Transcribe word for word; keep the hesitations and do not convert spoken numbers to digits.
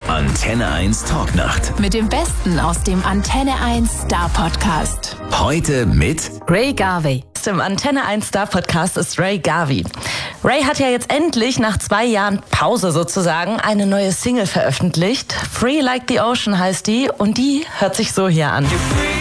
Antenne eins Talknacht. Mit dem Besten aus dem Antenne eins Star Podcast. Heute mit Ray Garvey. Im Antenne eins Star Podcast ist Ray Garvey. Ray hat ja jetzt endlich nach zwei Jahren Pause sozusagen eine neue Single veröffentlicht. Free Like the Ocean heißt die und die hört sich so hier an.